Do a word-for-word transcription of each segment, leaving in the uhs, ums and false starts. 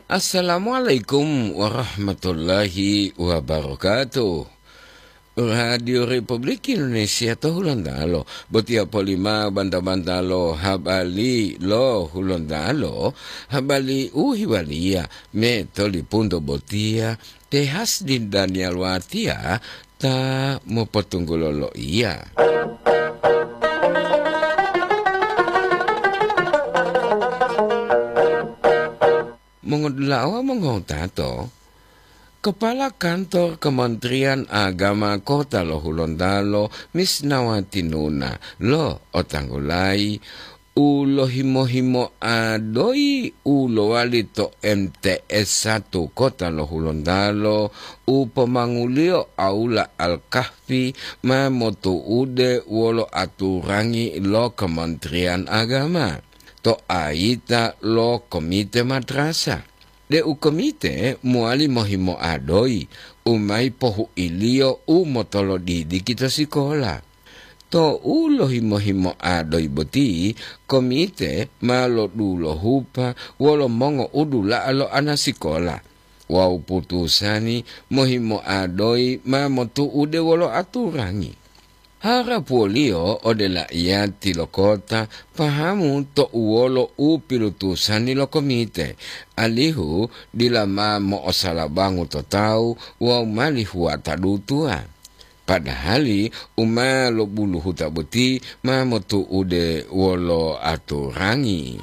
Assalamualaikum warahmatullahi wabarakatuh. Radio Republik Indonesia to Hulondalo. Botia polima banta-banta lo habali lo Hulondalo. Habali uhiwalia me toli punto botia tehas di Daniel Watia ta mo potunggulo iya. Mengodlawa mengong tato, Kepala Kantor Kementerian Agama Kota Lo Hulondalo, Miss Nawati Nuna, lo otanggulai, ulo himo-himo adoi, ulo walito M T S satu Kota Lo Hulondalo, u pemangulio Aula Al-Kahfi, mamotu ude wolo aturangi lo Kementerian Agama. To aita lo komite madrasah. De u komite muali mohimo adoi, umai pohu ilio u motolo didi kita sekolah. To u lohimo himo adoi boti, komite malo dulo hupa, walo mongo udula alo ana sekolah. Wau putusani mohimo adoi ma motu ude walo aturangi. Harap polio odela ia tilo kota pahamu to uolo u pilutusan nilo komite. Alihu dilama mo osalabangu to tau wa malihu atadutua. Padahali uma lo bulu huta buti ma motu ude wolo aturangi.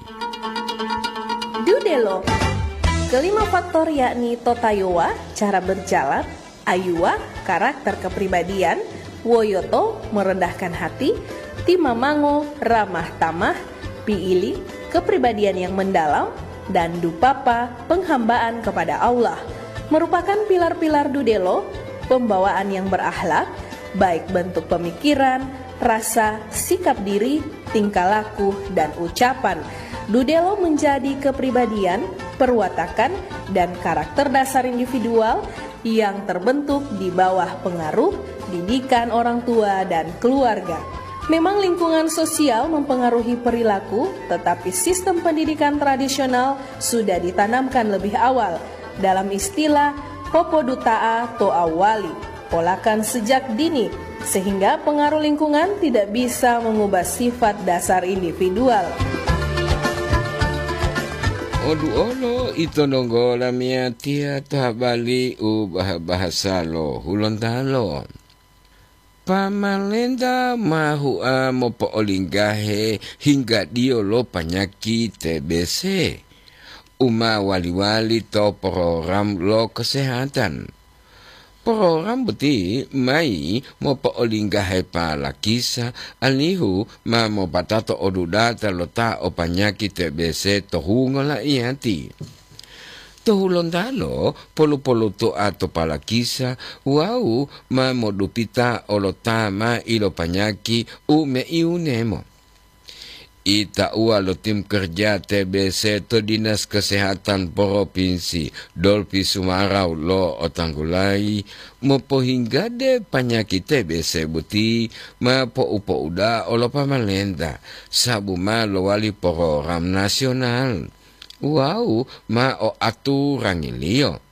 Dudelo. Kelima faktor yakni totayowa, cara berjalan, ayuwa, karakter kepribadian, woyoto, merendahkan hati, timamango, ramah tamah, piili, kepribadian yang mendalam, dan dupapa, penghambaan kepada Allah, merupakan pilar-pilar Dudelo, pembawaan yang berakhlak, baik bentuk pemikiran, rasa, sikap diri, tingkah laku, dan ucapan. Dudelo menjadi kepribadian, perwatakan, dan karakter dasar individual yang terbentuk di bawah pengaruh didikan orang tua dan keluarga. Memang lingkungan sosial mempengaruhi perilaku, tetapi sistem pendidikan tradisional sudah ditanamkan lebih awal dalam istilah popo dutaa to awali, polakan sejak dini, sehingga pengaruh lingkungan tidak bisa mengubah sifat dasar individual. Odu olo ito nonggola mia tia tabali ubah bahasa lo Hulondalo. Pamalenda mahu mo poolinggahe hingga dio lo panyaki T B C. Uma wali-wali to program lo kesehatan. Program beti mai mo poolinggahe pala kisa alihu ma mo patato odudata lo ta o panyaki T B C to hungola iati. To Hulondalo, polo-polo to ato pala kisa, wau ma modupita olo tama ilo panyaki u me iunemo. Ita ua lo tim kerja T B C to Dinas Kesehatan Provinsi Dolpi Sumarau lo otanggulai, mo po hingga de panyaki T B C buti, ma po upo uda olo pamalenda, sabu ma lo wali program nasional. Wow, ma o aturan ilio.